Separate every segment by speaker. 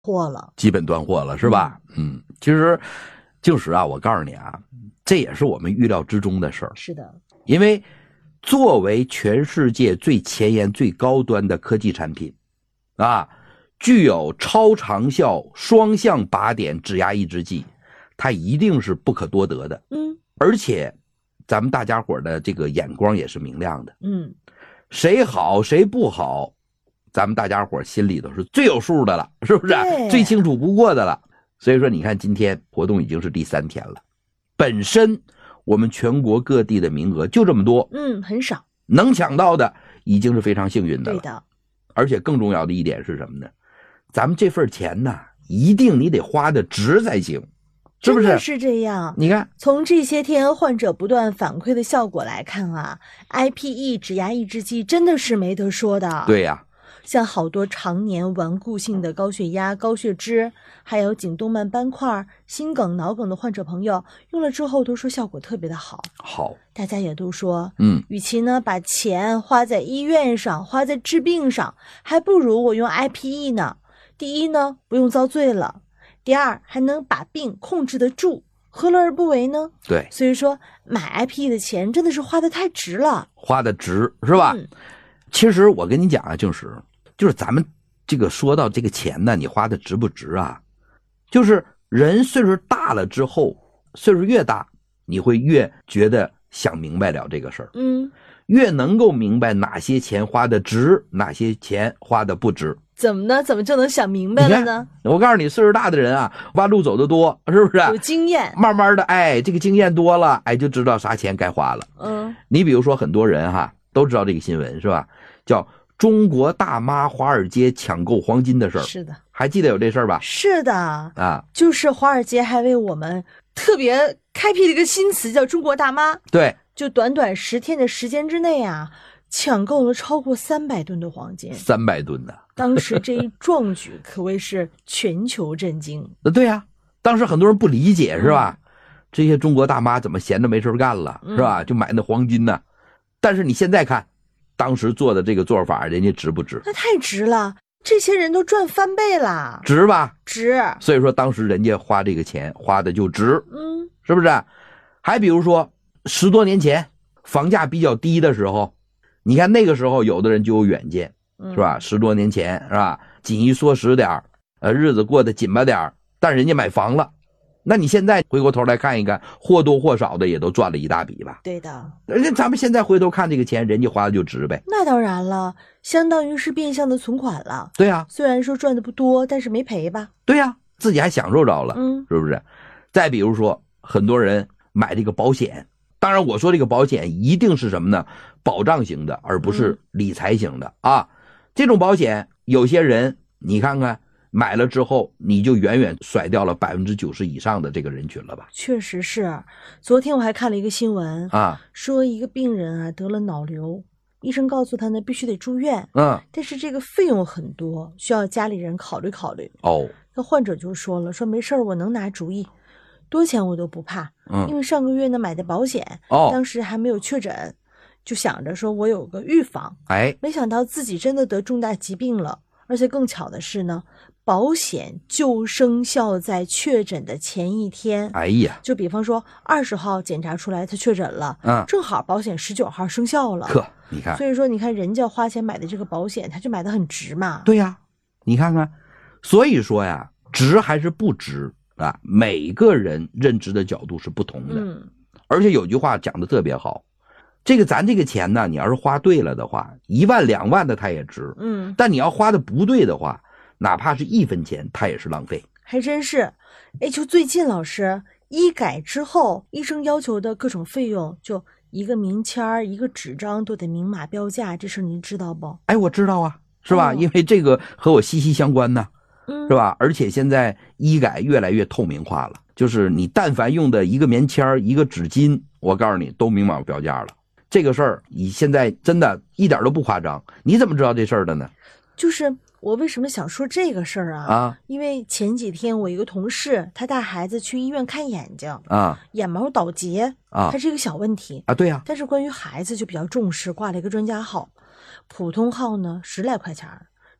Speaker 1: 货了，
Speaker 2: 基本断货了，是吧？其实静石啊，我告诉你啊，这也是我们预料之中的事儿。
Speaker 1: 是的，
Speaker 2: 因为作为全世界最前沿、最高端的科技产品啊，具有超长效双向靶点指压抑制剂，它一定是不可多得的。而且咱们大家伙的这个眼光也是明亮的。谁好谁不好，咱们大家伙心里头是最有数的了，是不是？最清楚不过的了。所以说你看今天活动已经是第3天了，本身我们全国各地的名额就这么多，
Speaker 1: 很少，
Speaker 2: 能抢到的已经是非常幸运的了。
Speaker 1: 对的。
Speaker 2: 而且更重要的一点是什么呢？咱们这份钱呢，一定你得花的值才行，是不是？
Speaker 1: 真的是这样。
Speaker 2: 你看，
Speaker 1: 从这些天患者不断反馈的效果来看啊 ，IPE 指压抑制剂真的是没得说的。
Speaker 2: 对呀，
Speaker 1: 像好多常年顽固性的高血压、高血脂，还有颈动脉斑块、心梗、脑梗的患者朋友，用了之后都说效果特别的好。大家也都说，与其呢把钱花在医院上，花在治病上，还不如我用 IPE 呢。第一呢，不用遭罪了；第二，还能把病控制得住，何乐而不为呢？
Speaker 2: 对，
Speaker 1: 所以说买 IPE 的钱真的是花得太值了，
Speaker 2: 花得值，是吧？其实我跟你讲啊，静石，就是咱们这个说到这个钱呢，你花的值不值啊？就是人岁数大了之后，岁数越大，你会越觉得想明白了这个事儿，越能够明白哪些钱花的值，哪些钱花的不值。
Speaker 1: 怎么呢？怎么就能想明白了呢？
Speaker 2: 我告诉你，岁数大的人啊，弯路走得多，是不是？
Speaker 1: 有经验，
Speaker 2: 慢慢的，这个经验多了，就知道啥钱该花了。你比如说很多人哈都知道这个新闻是吧？叫中国大妈华尔街抢购黄金的事儿。
Speaker 1: 是的，
Speaker 2: 还记得有这事儿吧？
Speaker 1: 是的啊，就是华尔街还为我们特别开辟了一个新词，叫中国大妈。
Speaker 2: 对，
Speaker 1: 就短短10天的时间之内啊，抢购了超过300吨的黄金。
Speaker 2: 300吨呢！
Speaker 1: 当时这一壮举可谓是全球震惊。
Speaker 2: 对呀，当时很多人不理解是吧？这些中国大妈怎么闲着没事干了，是吧？就买那黄金呢。但是你现在看，当时做的这个做法，人家值不值？
Speaker 1: 那太值了，这些人都赚翻倍了，
Speaker 2: 值吧？
Speaker 1: 值。
Speaker 2: 所以说当时人家花这个钱花的就值，是不是？还比如说10多年前房价比较低的时候，你看那个时候有的人就有远见，是吧？10多年前是吧？紧衣缩食点日子过得紧巴点但人家买房了。那你现在回过头来看一看，或多或少的也都赚了一大笔吧？
Speaker 1: 对的。
Speaker 2: 人家咱们现在回头看这个钱，人家花的就值呗。
Speaker 1: 那当然了，相当于是变相的存款了。
Speaker 2: 对呀，
Speaker 1: 虽然说赚的不多，但是没赔吧？
Speaker 2: 对呀，自己还享受着了，是不是？再比如说，很多人买这个保险，当然我说这个保险一定是什么呢？保障型的，而不是理财型的啊。这种保险，有些人你看看。买了之后，你就远远甩掉了90%以上的这个人群了吧？
Speaker 1: 确实是。昨天我还看了一个新闻啊，说一个病人啊得了脑瘤，医生告诉他呢必须得住院，但是这个费用很多，需要家里人考虑考虑。那患者就说了，说没事我能拿主意，多钱我都不怕，因为上个月呢买的保险，当时还没有确诊，就想着说我有个预防，没想到自己真的得重大疾病了，而且更巧的是呢。保险就生效在确诊的前一天。就比方说20号检查出来他确诊了，正好保险19号生效了。
Speaker 2: 你看，
Speaker 1: 所以说你看人家花钱买的这个保险，他就买的很值嘛。
Speaker 2: 对呀，你看看，所以说呀，值还是不值啊？每个人认知的角度是不同的。而且有句话讲的特别好，这个咱这个钱呢，你要是花对了的话，1万2万的它也值。但你要花的不对的话。哪怕是1分钱，它也是浪费。
Speaker 1: 还真是。就最近老师医改之后，医生要求的各种费用，就一个名签一个纸张都得明码标价，这事你知道不？
Speaker 2: 我知道啊，是吧？因为这个和我息息相关呢，是吧？而且现在医改越来越透明化了，就是你但凡用的一个棉签一个纸巾，我告诉你都明码标价了。这个事儿你现在真的一点都不夸张。你怎么知道这事儿的呢？
Speaker 1: 就是我为什么想说这个事儿啊？因为前几天我一个同事，他带孩子去医院看眼睛眼毛倒结它是一个小问题
Speaker 2: 对呀。
Speaker 1: 但是关于孩子就比较重视，挂了一个专家号，普通号呢10来块钱，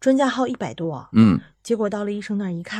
Speaker 1: 专家号100多，结果到了医生那儿一看。